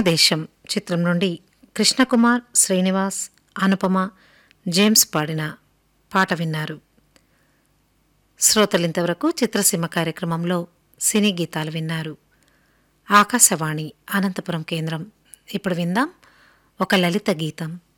దేశం చిత్రం నుండి కృష్ణకుమార్, శ్రీనివాస్, అనుపమ, జేమ్స్ పాడిన పాట విన్నారు. శ్రోతలింతవరకు చిత్రసీమ కార్యక్రమంలో సినీ గీతాలు విన్నారు. ఆకాశవాణి అనంతపురం కేంద్రం. ఇప్పుడు విందాం ఒక లలిత గీతం.